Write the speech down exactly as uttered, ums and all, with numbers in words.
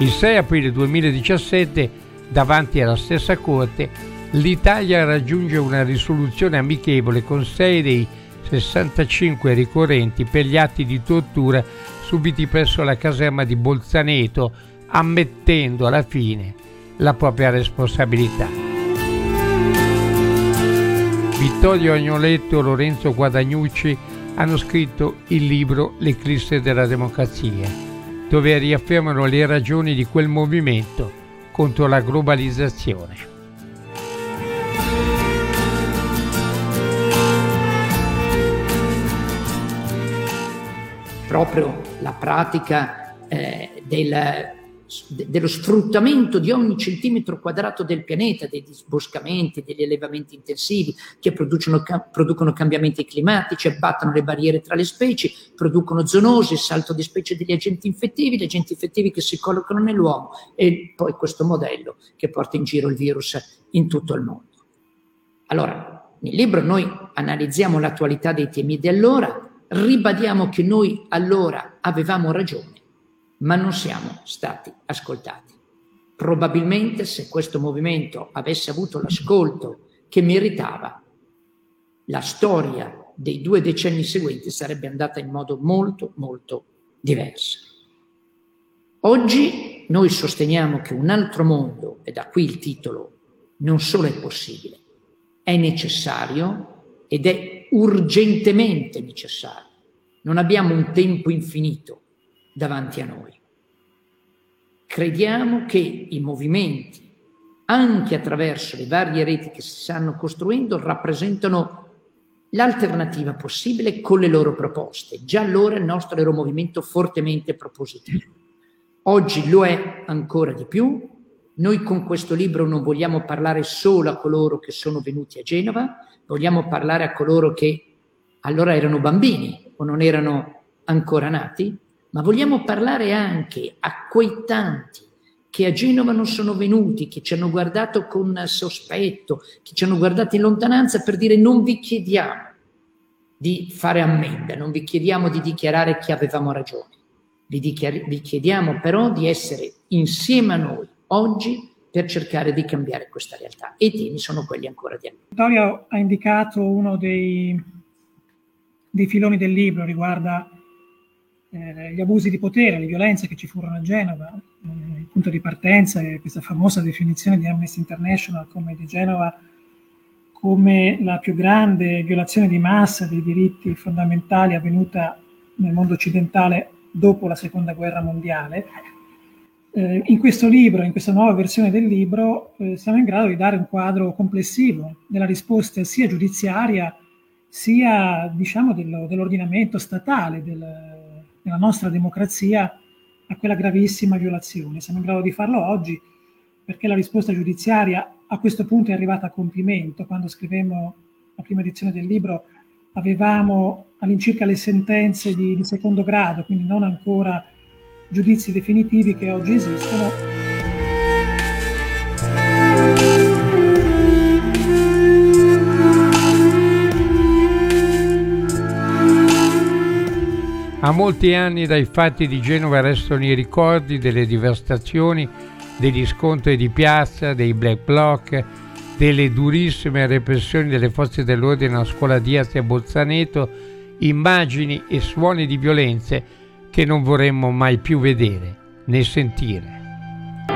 Il sei aprile duemiladiciassette, davanti alla stessa Corte, l'Italia raggiunge una risoluzione amichevole con sei dei sessantacinque ricorrenti per gli atti di tortura subiti presso la caserma di Bolzaneto, ammettendo alla fine la propria responsabilità. Vittorio Agnoletto e Lorenzo Guadagnucci hanno scritto il libro L'eclisse della democrazia, dove riaffermano le ragioni di quel movimento contro la globalizzazione. Proprio la pratica eh, del, de, dello sfruttamento di ogni centimetro quadrato del pianeta, dei disboscamenti, degli allevamenti intensivi che producono, ca- producono cambiamenti climatici, abbattono le barriere tra le specie, producono zoonosi, salto di specie degli agenti infettivi, gli agenti infettivi che si collocano nell'uomo e poi questo modello che porta in giro il virus in tutto il mondo. Allora, nel libro noi analizziamo l'attualità dei temi di allora, ribadiamo che noi allora avevamo ragione, ma non siamo stati ascoltati. Probabilmente se questo movimento avesse avuto l'ascolto che meritava, la storia dei due decenni seguenti sarebbe andata in modo molto, molto diverso. Oggi noi sosteniamo che un altro mondo, e da qui il titolo, non solo è possibile, è necessario ed è urgentemente necessario. Non abbiamo un tempo infinito davanti a noi. Crediamo che i movimenti, anche attraverso le varie reti che si stanno costruendo, rappresentano l'alternativa possibile con le loro proposte. Già allora il nostro era un movimento fortemente propositivo. Oggi lo è ancora di più. Noi con questo libro non vogliamo parlare solo a coloro che sono venuti a Genova, vogliamo parlare a coloro che allora erano bambini o non erano ancora nati, ma vogliamo parlare anche a quei tanti che a Genova non sono venuti, che ci hanno guardato con sospetto, che ci hanno guardato in lontananza per dire non vi chiediamo di fare ammenda, non vi chiediamo di dichiarare che avevamo ragione, vi, dichiar- vi chiediamo però di essere insieme a noi oggi per cercare di cambiare questa realtà. E i temi sono quelli ancora di allora. Vittorio ha indicato uno dei, dei filoni del libro, riguarda eh, gli abusi di potere, le violenze che ci furono a Genova. Eh, il punto di partenza è questa famosa definizione di Amnesty International come di Genova come la più grande violazione di massa dei diritti fondamentali avvenuta nel mondo occidentale dopo la Seconda Guerra Mondiale. Eh, in questo libro, in questa nuova versione del libro, eh, siamo in grado di dare un quadro complessivo della risposta sia giudiziaria sia, diciamo, dello, dell'ordinamento statale, del, della nostra democrazia a quella gravissima violazione. Siamo in grado di farlo oggi perché la risposta giudiziaria a questo punto è arrivata a compimento. Quando scrivemmo la prima edizione del libro avevamo all'incirca le sentenze di, di secondo grado, quindi non ancora giudizi definitivi che oggi esistono. A molti anni dai fatti di Genova restano i ricordi delle devastazioni, degli scontri di piazza, dei black bloc, delle durissime repressioni delle forze dell'ordine alla scuola Diaz a Bolzaneto, immagini e suoni di violenze che non vorremmo mai più vedere né sentire.